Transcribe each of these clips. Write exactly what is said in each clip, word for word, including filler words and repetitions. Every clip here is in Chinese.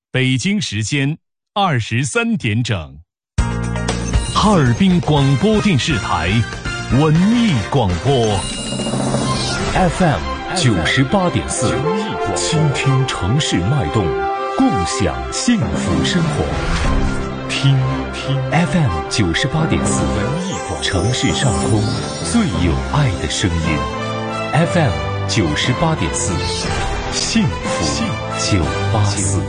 北京时间二十三点整，哈尔滨广播电视台文艺广播 F M 九十八点四，倾听城市脉动，共享幸福生活。听听 F M 九十八点四，文艺广播，城市上空最有爱的声音。F M 九十八点四，幸福九八四。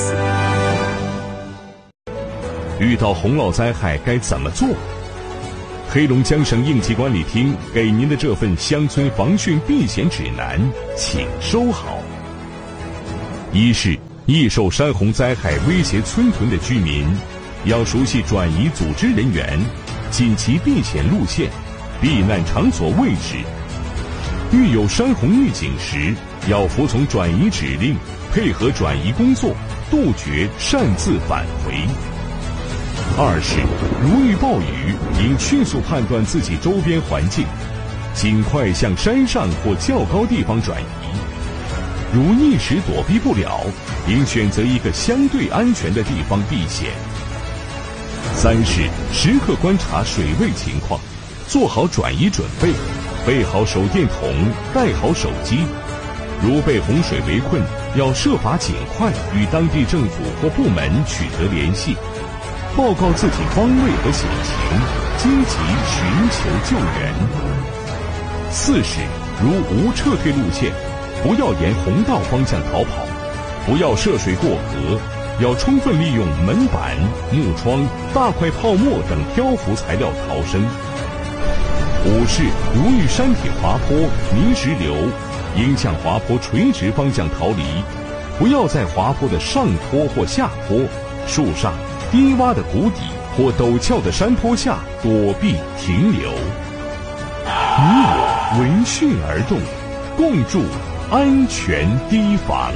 遇到洪涝灾害该怎么做？黑龙江省应急管理厅给您的这份乡村防汛避险指南，请收好。一是易受山洪灾害威胁村屯的居民，要熟悉转移组织人员、紧急避险路线、避难场所位置。遇有山洪预警时，要服从转移指令，配合转移工作，杜绝擅自返回。二是如遇暴雨，应迅速判断自己周边环境，尽快向山上或较高地方转移。如一时躲避不了，应选择一个相对安全的地方避险。三是时刻观察水位情况，做好转移准备，备好手电筒，带好手机。如被洪水围困，要设法尽快与当地政府或部门取得联系，报告自己方位和险情，积极寻求救援。四是如无撤退路线，不要沿洪道方向逃跑，不要涉水过河，要充分利用门板、木窗、大块泡沫等漂浮材料逃生。五是如遇山体滑坡、泥石流，应向滑坡垂直方向逃离，不要在滑坡的上坡或下坡、树上、低洼的谷底或陡峭的山坡下躲避停留。你我闻讯而动，共筑安全堤防。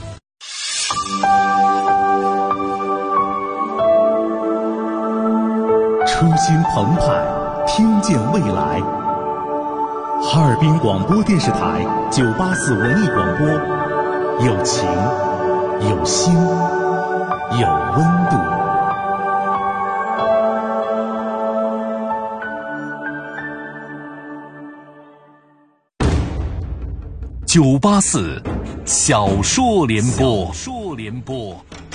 初心澎湃，听见未来。哈尔滨广播电视台九八四文艺广播，有情，有心，有温度。 九八四小说联播，小说联播。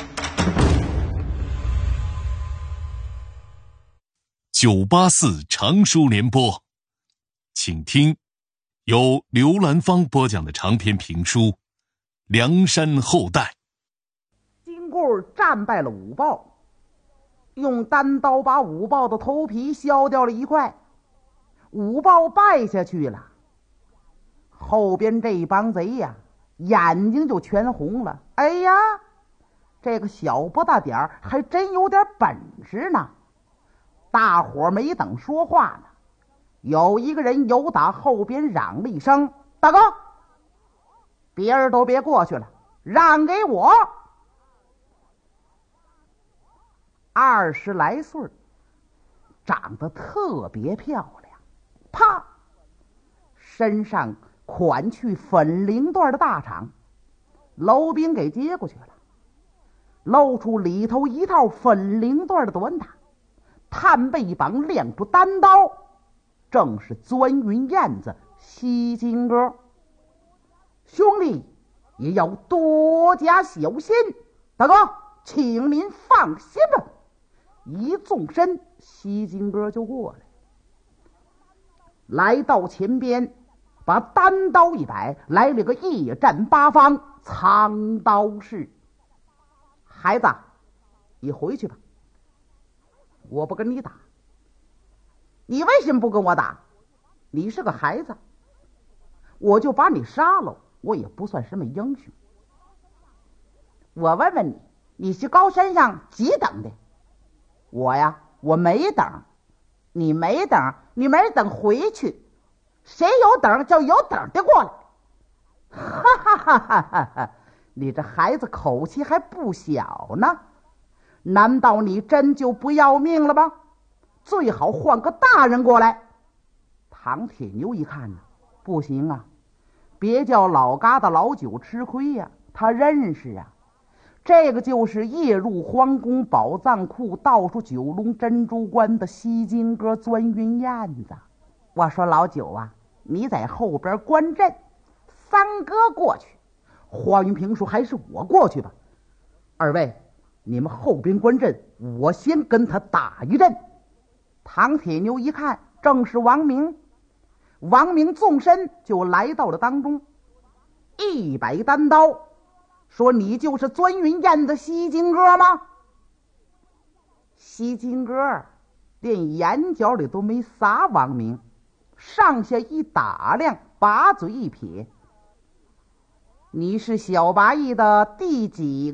九八四长书联播，请听由刘兰芳播讲的长篇评书《梁山后代》。 金箍战败了五豹，用单刀把五豹的头皮削掉了一块，五豹败下去了。后边这帮贼呀，眼睛就全红了。哎呀，这个小不大点儿还真有点本事呢。大伙没等说话呢，有一个人由打后边嚷了一声：“大哥，别人都别过去了，让给我。”二十来岁，长得特别漂亮，啪，身上款去粉绫缎的大氅，楼兵给接过去了，露出里头一套粉绫缎的短打，探背膀亮出单刀，正是钻云燕子西金哥。兄弟也要多加小心，大哥，请您放心吧。一纵身，西金哥就过来，来到前边，把单刀一摆，来了个夜战八方，藏刀式。孩子，你回去吧，我不跟你打。你为什么不跟我打？你是个孩子，我就把你杀了，我也不算什么英雄。我问问你，你是高山上几等的？我呀，我没等。你没等，你没等回去。谁有等就有等的过来。哈哈哈哈哈哈！你这孩子口气还不小呢，难道你真就不要命了吗？最好换个大人过来。唐铁牛一看呢，不行啊，别叫老疙瘩老九吃亏呀、啊，他认识啊。 这个就是夜入皇宫宝藏库，盗出九龙珍珠关的西金阁钻云燕子。我说老九啊，你在后边观阵，三哥过去，华云评说还是我过去吧。二位，你们后边观阵，我先跟他打一阵。唐铁牛一看，正是王明。王明纵身就来到了当中，一摆单刀，说：“你就是钻云燕的西金哥吗？”西金哥连眼角里都没撒王明，上下一打量，把嘴一撇：“你是小八义的第几个